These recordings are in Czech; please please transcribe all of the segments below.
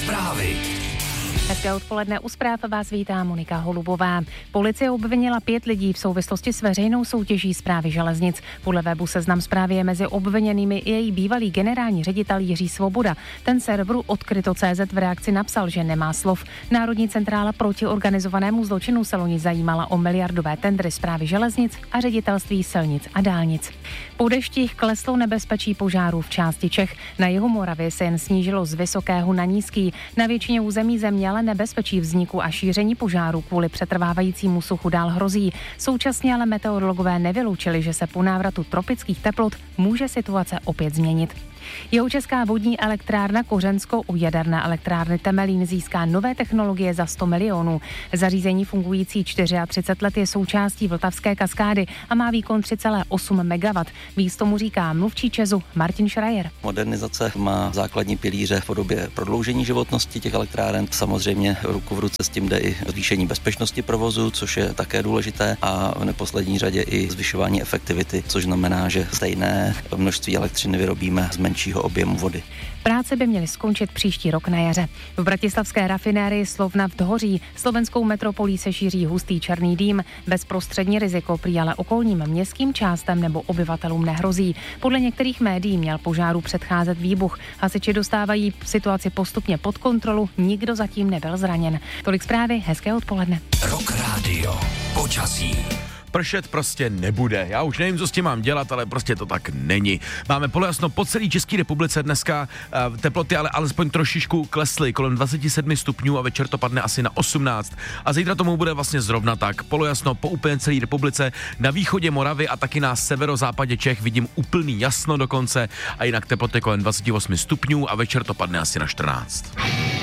Zprávy. Hezké odpoledne, u zpráv vás vítá Monika Holubová. Policie obvinila 5 lidí v souvislosti s veřejnou soutěží Správy železnic. Podle webu Seznam Zprávy je mezi obviněnými i její bývalý generální ředitel Jiří Svoboda. Ten serveru Odkryto.cz v reakci napsal, že nemá slov. Národní centrála proti organizovanému zločinu se loni zajímala o miliardové tendry Správy železnic a ředitelství silnic a dálnic. Po deštích kleslo nebezpečí požárů v části Čech. Na jihu Moravy se jen snížilo z vysokého na nízký. Na většině území země ale nebezpečí vzniku a šíření požáru kvůli přetrvávajícímu suchu dál hrozí. Současně ale meteorologové nevyloučili, že se po návratu tropických teplot může situace opět změnit. Jihočeská vodní elektrárna Kořensko u jaderné elektrárny Temelín získá nové technologie za 100 milionů. Zařízení fungující 34 let je součástí Vltavské kaskády a má výkon 3,8 MW. Víc tomu říká mluvčí ČEZu Martin Schreier. Modernizace má základní pilíře v podobě prodloužení životnosti těch elektráren. Samozřejmě ruku v ruce s tím jde i zvýšení bezpečnosti provozu, což je také důležité, a v neposlední řadě i zvyšování efektivity, což znamená, že stejné množství elektřiny vyrobíme z menšího objemu vody. Práce by měly skončit příští rok na jaře. V bratislavské rafinérii Slovnaft hoří. Slovenskou metropolí se šíří hustý černý dým. Bezprostřední riziko prý ale okolním městským částem nebo obyvatelům nehrozí. Podle některých médií měl požáru předcházet výbuch. Hasiči dostávají situaci postupně pod kontrolu. Nikdo zatím nebyl zraněn. Tolik zprávy, hezké odpoledne. Rock Radio. Počasí. Pršet prostě nebude. Já už nevím, co s tím mám dělat, ale prostě to tak není. Máme polojasno po celé České republice dneska, teploty ale alespoň trošičku klesly, kolem 27 stupňů a večer to padne asi na 18. A zítra tomu bude vlastně zrovna tak. Polojasno po úplně celé republice, na východě Moravy a taky na severozápadě Čech vidím úplný jasno dokonce a jinak teploty kolem 28 stupňů a večer to padne asi na 14.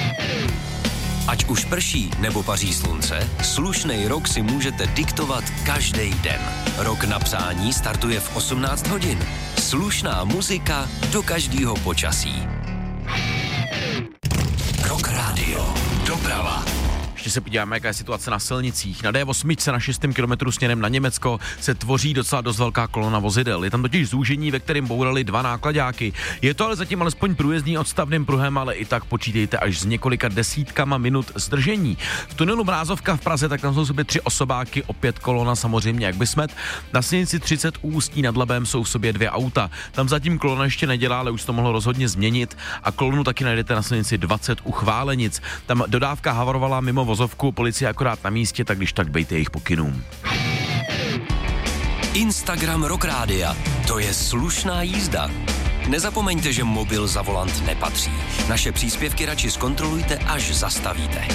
Ať už prší nebo paří slunce, slušnej rok si můžete diktovat každý den. Rok na psání startuje v 18 hodin. Slušná muzika do každého počasí. Rock Radio. Doprava. Ještě se podíváme, jaká je situace na silnicích. Na D8 na 6. kilometru směrem na Německo se tvoří docela dost velká kolona vozidel. Je tam totiž zúžení, ve kterém bourali 2 náklaďáky. Je to ale zatím alespoň průjezdný odstavným pruhem, ale i tak počítejte až s několika desítkama minut zdržení. V tunelu Mrázovka v Praze tak tam jsou sobě 3 osobáky, opět kolona samozřejmě jak bysmet. Na silnici 30 u Ústí nad Labem jsou v sobě 2 auta. Tam zatím kolona ještě nedělá, ale už to mohlo rozhodně změnit a kolonu taky najdete na silnici 20 u Chválenic. Tam dodávka havarovala mimo vozovku, policie akorát na místě, tak když tak bejte jejich pokynům. Instagram Rock Rádia. To je slušná jízda. Nezapomeňte, že mobil za volant nepatří. Naše příspěvky radši zkontrolujte, až zastavíte.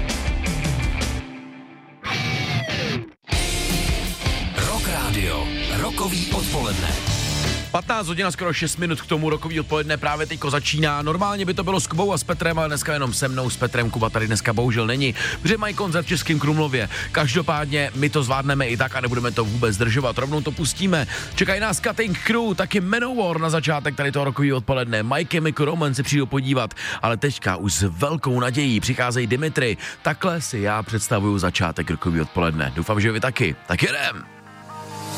Rock Radio. Rokový odpoledne. 15 hodin a skoro 6 minut k tomu rokový odpoledne právě teďko začíná. Normálně by to bylo s Kubou a s Petrem, ale dneska jenom se mnou, s Petrem. Kuba tady dneska bohužel není, protože mají koncert v Českém Krumlově. Každopádně my to zvládneme i tak a nebudeme to vůbec zdržovat. Rovnou to pustíme. Čekají nás Cutting Crew, taky Manowar na začátek tady toho rokový odpoledne. My Chemical Romance se přijdu podívat, ale teďka už s velkou nadějí přicházejí Dimitri. Takhle si já představuju začátek rokový odpoledne. Doufám, že vy taky. Tak jedem.